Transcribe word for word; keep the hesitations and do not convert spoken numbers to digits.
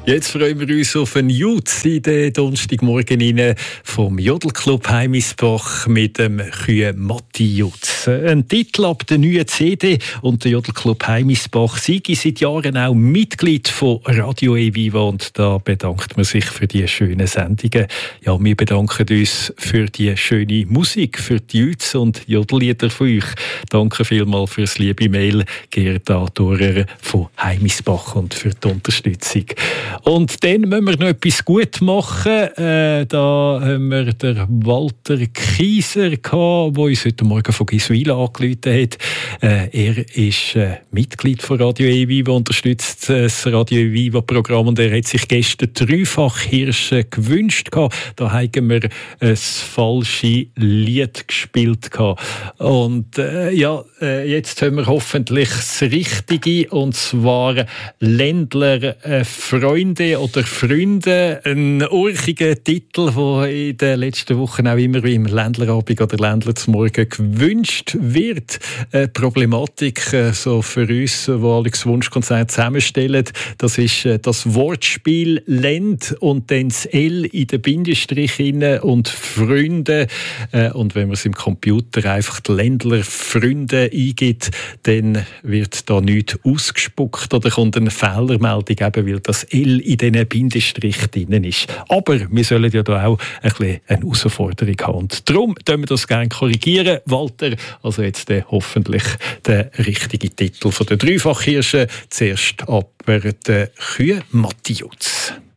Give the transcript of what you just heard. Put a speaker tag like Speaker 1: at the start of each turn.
Speaker 1: Jetzt freuen wir uns auf einen Jutz in den Donnerstagmorgen rein vom Jodelclub Heimisbach mit dem Kühe Matti Jutz. Ein Titel ab der neuen C D und der Jodelclub Heimisbach sei seit Jahren auch Mitglied von Radio E-Viva und da bedankt man sich für die schönen Sendungen. Ja, wir bedanken uns für die schöne Musik, für die Jutz und Jodellieder von euch. Danke vielmals für das liebe Mail, Gerda Thorer von Heimisbach und für die Unterstützung. Und dann müssen wir noch etwas gut machen. Äh, da haben wir den Walter Kieser gehabt, der uns heute Morgen von Giswil angerufen hat. Äh, er ist äh, Mitglied von Radio E-Viva, unterstützt das Radio E-Viva-Programm und er hat sich gestern dreifach Hirsche gewünscht gehabt. Da haben wir ein falsches Lied gespielt gehabt. Und äh, ja, äh, jetzt haben wir hoffentlich das Richtige, und zwar Ländler äh, Freunde oder Freunde, ein urchiger Titel, der in den letzten Wochen auch immer im Ländlerabend oder Ländler zum Morgen gewünscht wird. Eine Problematik äh, so für uns, die Alex Wunschkonzert zusammenstellen, das ist äh, das Wortspiel Länd und dann das L in den Bindestrich hinein und Freunde. Äh, und wenn man es im Computer einfach die Ländler Freunde eingibt, dann wird da nichts ausgespuckt oder kommt eine Fehlermeldung, eben weil das L in diesen Bindestrich drin ist. Aber wir sollen ja da auch ein bisschen eine Herausforderung haben. Und darum können wir das gerne korrigieren, Walter. Also jetzt äh, hoffentlich der richtige Titel von der Dreifachhirsche. Zuerst aber der Kühe Matti Jutz.